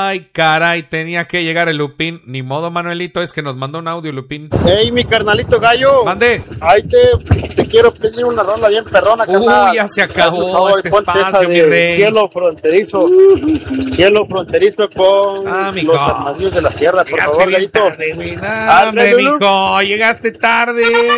Ay, caray, tenía que llegar el Lupín. Ni modo, Manuelito, es que nos mandó un audio, Lupín. Hey, mi carnalito gallo. Mande. Ahí te quiero pedir una rola bien perrona, carnal. Ya se acabó este ponte espacio, esa mi de rey. Cielo fronterizo. Cielo fronterizo con los armadillos de la sierra, por favor, gallito. Llegaste tarde, mijo, llegaste tarde.